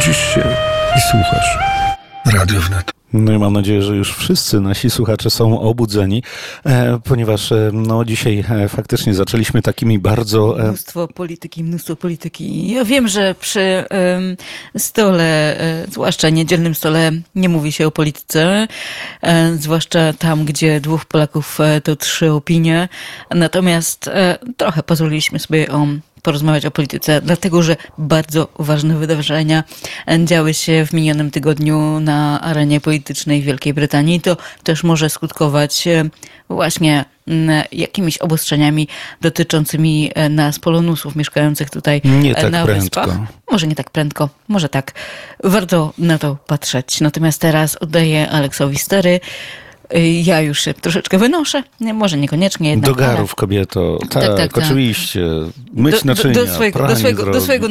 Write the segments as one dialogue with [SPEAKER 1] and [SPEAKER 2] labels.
[SPEAKER 1] Budzisz się i słuchasz Radio Wnet.
[SPEAKER 2] No i mam nadzieję, że już wszyscy nasi słuchacze są obudzeni, ponieważ dzisiaj faktycznie zaczęliśmy takimi bardzo...
[SPEAKER 3] Mnóstwo polityki. Ja wiem, że przy stole, zwłaszcza niedzielnym stole, nie mówi się o polityce, zwłaszcza tam, gdzie dwóch Polaków to trzy opinie. Natomiast trochę pozwoliliśmy sobie porozmawiać o polityce, dlatego że bardzo ważne wydarzenia działy się w minionym tygodniu na arenie politycznej Wielkiej Brytanii. To też może skutkować właśnie jakimiś obostrzeniami dotyczącymi nas, Polonusów mieszkających tutaj na Wyspach. Może nie tak prędko, może tak. Warto na to patrzeć. Natomiast teraz oddaję Aleksowi stery. Ja już się troszeczkę wynoszę, może niekoniecznie jednak.
[SPEAKER 2] Do garów, kobieto. Tak, oczywiście. Myć naczynia,
[SPEAKER 3] do swojego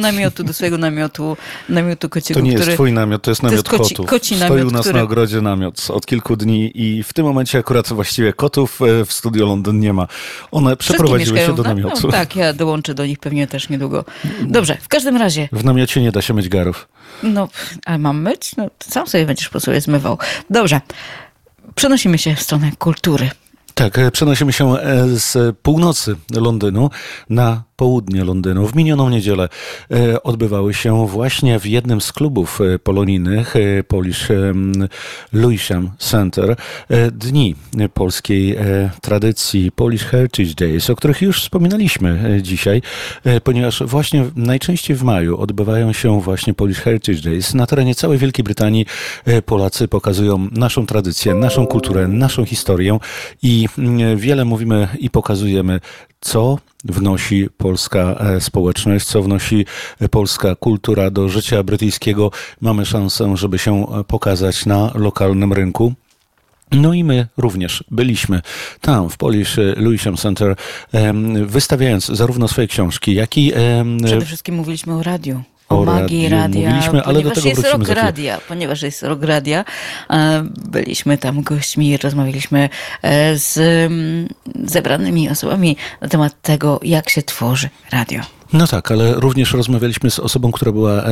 [SPEAKER 3] namiotu kociego.
[SPEAKER 2] To nie jest twój namiot, to jest namiot kotów.
[SPEAKER 3] Koci
[SPEAKER 2] Stoi
[SPEAKER 3] namiot,
[SPEAKER 2] u nas na ogrodzie namiot od kilku dni i w tym momencie akurat właściwie kotów w Studio Londyn nie ma. One przeprowadziły się do namiotu.
[SPEAKER 3] No, tak, ja dołączę do nich pewnie też niedługo. Dobrze, w każdym razie.
[SPEAKER 2] W namiocie nie da się myć garów.
[SPEAKER 3] No, ale mam myć? No, sam sobie będziesz po sobie zmywał. Dobrze. Przenosimy się w stronę kultury.
[SPEAKER 2] Tak, przenosimy się z północy Londynu na południe Londynu. W minioną niedzielę odbywały się właśnie w jednym z klubów polonijnych, Polish Lewisham Center, dni polskiej tradycji, Polish Heritage Days, o których już wspominaliśmy dzisiaj, ponieważ właśnie najczęściej w maju odbywają się właśnie Polish Heritage Days. Na terenie całej Wielkiej Brytanii Polacy pokazują naszą tradycję, naszą kulturę, naszą historię i wiele mówimy i pokazujemy, co wnosi polska społeczność, co wnosi polska kultura do życia brytyjskiego. Mamy szansę, żeby się pokazać na lokalnym rynku. No i my również byliśmy tam w Polish Lewisham Center, wystawiając zarówno swoje książki, jak i...
[SPEAKER 3] Przede wszystkim mówiliśmy o radiu. O magii radia,
[SPEAKER 2] mówiliśmy, ale do tego wrócimy za chwilę.
[SPEAKER 3] Ponieważ jest rok radia, byliśmy tam gośćmi, rozmawialiśmy z zebranymi osobami na temat tego, jak się tworzy radio.
[SPEAKER 2] No tak, ale również rozmawialiśmy z osobą, która była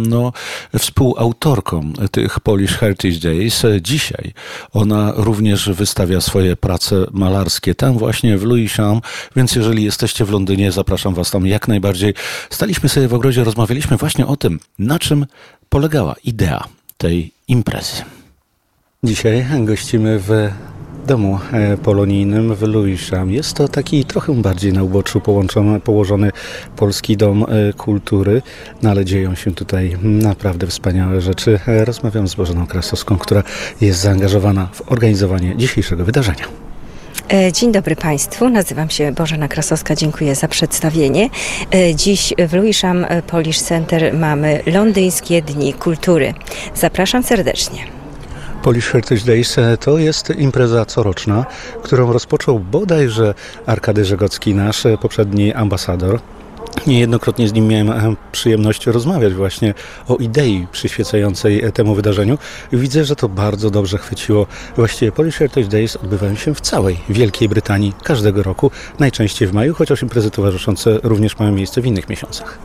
[SPEAKER 2] współautorką tych Polish Heritage Days. Dzisiaj ona również wystawia swoje prace malarskie tam właśnie w Lewisham, więc jeżeli jesteście w Londynie, zapraszam was tam jak najbardziej. Staliśmy sobie w ogrodzie, rozmawialiśmy właśnie o tym, na czym polegała idea tej imprezy. Dzisiaj gościmy w domu polonijnym w Lewisham. Jest to taki trochę bardziej na uboczu położony polski dom kultury, no ale dzieją się tutaj naprawdę wspaniałe rzeczy. Rozmawiam z Bożeną Krasowską, która jest zaangażowana w organizowanie dzisiejszego wydarzenia.
[SPEAKER 4] Dzień dobry Państwu, nazywam się Bożena Krasowska, dziękuję za przedstawienie. Dziś w Lewisham Polish Center mamy Londyńskie Dni Kultury. Zapraszam serdecznie.
[SPEAKER 2] Polish Heritage Days to jest impreza coroczna, którą rozpoczął bodajże Arkady Żegocki, nasz poprzedni ambasador. Niejednokrotnie z nim miałem przyjemność rozmawiać właśnie o idei przyświecającej temu wydarzeniu. Widzę, że to bardzo dobrze chwyciło. Właściwie Polish Heritage Days odbywają się w całej Wielkiej Brytanii każdego roku, najczęściej w maju, chociaż imprezy towarzyszące również mają miejsce w innych miesiącach.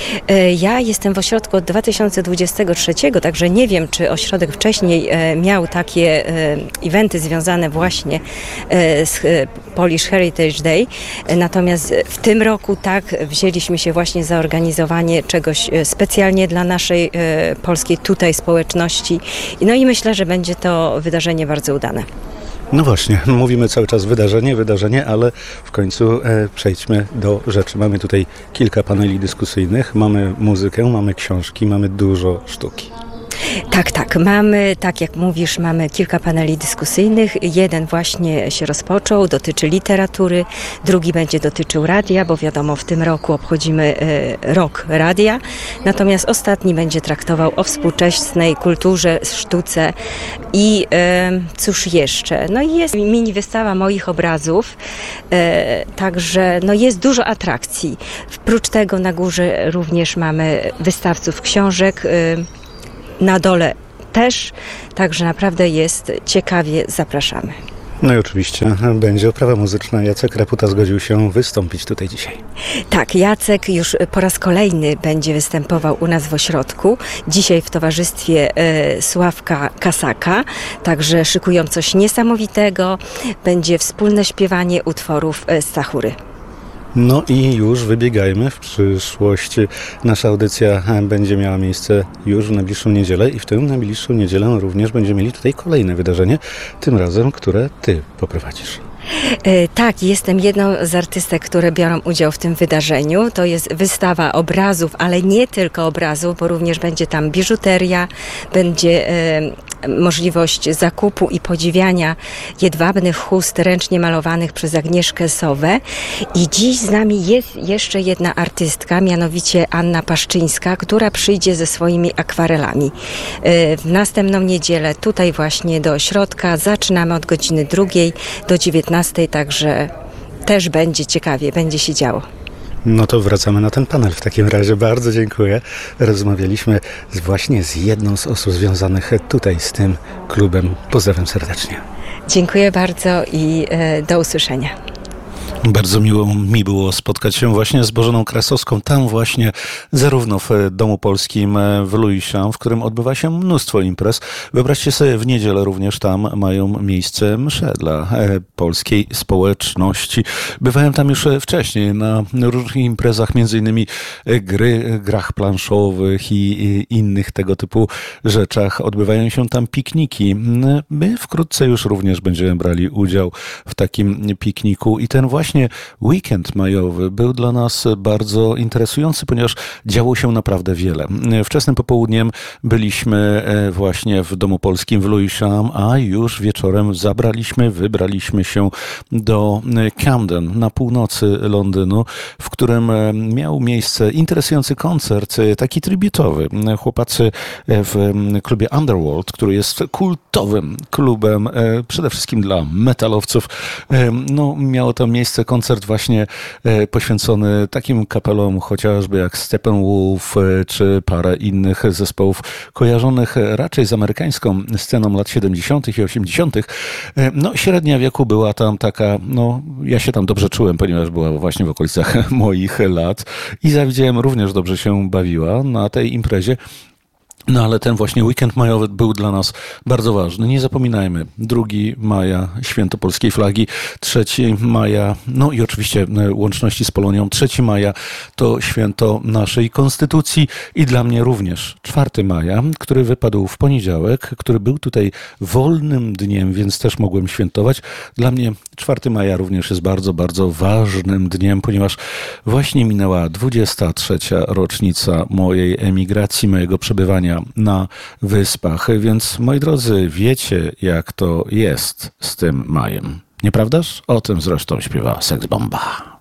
[SPEAKER 4] Ja jestem w ośrodku od 2023, także nie wiem, czy ośrodek wcześniej miał takie eventy związane właśnie z Polish Heritage Day. Natomiast w tym roku tak wzięliśmy się właśnie za organizowanie czegoś specjalnie dla naszej polskiej tutaj społeczności. No i myślę, że będzie to wydarzenie bardzo udane.
[SPEAKER 2] No właśnie, mówimy cały czas wydarzenie, ale w końcu przejdźmy do rzeczy. Mamy tutaj kilka paneli dyskusyjnych, mamy muzykę, mamy książki, mamy dużo sztuki.
[SPEAKER 4] Tak, mamy, tak jak mówisz, mamy kilka paneli dyskusyjnych. Jeden właśnie się rozpoczął, dotyczy literatury, drugi będzie dotyczył radia, bo wiadomo, w tym roku obchodzimy rok radia. Natomiast ostatni będzie traktował o współczesnej kulturze, sztuce i cóż jeszcze. No i jest mini wystawa moich obrazów, także no jest dużo atrakcji. Oprócz tego na górze również mamy wystawców książek, na dole też, także naprawdę jest ciekawie, zapraszamy.
[SPEAKER 2] No i oczywiście będzie oprawa muzyczna. Jacek Reputa zgodził się wystąpić tutaj dzisiaj.
[SPEAKER 4] Tak, Jacek już po raz kolejny będzie występował u nas w ośrodku. Dzisiaj w towarzystwie Sławka Kasaka. Także szykują coś niesamowitego. Będzie wspólne śpiewanie utworów z Sachury.
[SPEAKER 2] No i już wybiegajmy w przyszłość. Nasza audycja będzie miała miejsce już w najbliższą niedzielę i w tę najbliższą niedzielę również będziemy mieli tutaj kolejne wydarzenie, tym razem, które ty poprowadzisz.
[SPEAKER 4] Tak, jestem jedną z artystek, które biorą udział w tym wydarzeniu. To jest wystawa obrazów, ale nie tylko obrazów, bo również będzie tam biżuteria, będzie możliwość zakupu i podziwiania jedwabnych chust ręcznie malowanych przez Agnieszkę Sowę. I dziś z nami jest jeszcze jedna artystka, mianowicie Anna Paszczyńska, która przyjdzie ze swoimi akwarelami. W następną niedzielę tutaj właśnie do ośrodka zaczynamy od godziny 2 do 19, także też będzie ciekawie, będzie się działo.
[SPEAKER 2] No to wracamy na ten panel w takim razie. Bardzo dziękuję. Rozmawialiśmy właśnie z jedną z osób związanych tutaj z tym klubem. Pozdrawiam serdecznie.
[SPEAKER 4] Dziękuję bardzo i do usłyszenia.
[SPEAKER 2] Bardzo miło mi było spotkać się właśnie z Bożeną Krasowską, tam właśnie zarówno w Domu Polskim w Luisian, w którym odbywa się mnóstwo imprez. Wyobraźcie sobie, w niedzielę również tam mają miejsce msze dla polskiej społeczności. Bywałem tam już wcześniej na różnych imprezach, między innymi grach planszowych i innych tego typu rzeczach. Odbywają się tam pikniki. My wkrótce już również będziemy brali udział w takim pikniku i ten właśnie weekend majowy był dla nas bardzo interesujący, ponieważ działo się naprawdę wiele. Wczesnym popołudniem byliśmy właśnie w Domu Polskim w Lewisham, a już wieczorem wybraliśmy się do Camden na północy Londynu, w którym miał miejsce interesujący koncert, taki tributowy. Chłopacy w klubie Underworld, który jest kultowym klubem przede wszystkim dla metalowców, no miało tam miejsce koncert właśnie poświęcony takim kapelom chociażby jak Steppenwolf czy parę innych zespołów kojarzonych raczej z amerykańską sceną lat 70. i 80. No średnia wieku była tam taka, no ja się tam dobrze czułem, ponieważ była właśnie w okolicach moich lat i zawidziałem również dobrze się bawiła na tej imprezie. No ale ten właśnie weekend majowy był dla nas bardzo ważny. Nie zapominajmy, 2 maja święto polskiej flagi, 3 maja, no i oczywiście łączności z Polonią, 3 maja to święto naszej konstytucji i dla mnie również 4 maja, który wypadł w poniedziałek, który był tutaj wolnym dniem, więc też mogłem świętować. Dla mnie 4 maja również jest bardzo, bardzo ważnym dniem, ponieważ właśnie minęła 23. rocznica mojej emigracji, mojego przebywania na Wyspach. Więc moi drodzy, wiecie jak to jest z tym majem. Nieprawdaż? O tym zresztą śpiewa Sex Bomba.